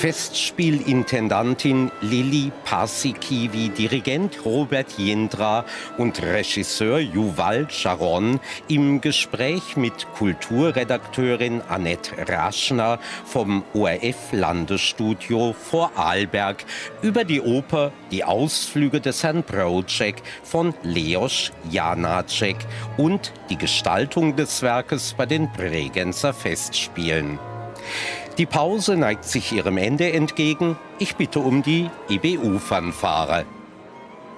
Festspielintendantin Lili Paasikivi, Dirigent Robert Jendra und Regisseur Yuval Sharon im Gespräch mit Kulturredakteurin Annette Raschner vom ORF-Landesstudio Vorarlberg über die Oper Die Ausflüge des Herrn Broček von Leos Janáček und die Gestaltung des Werkes bei den Bregenzer Festspielen. Die Pause neigt sich ihrem Ende entgegen. Ich bitte um die EBU-Fanfare.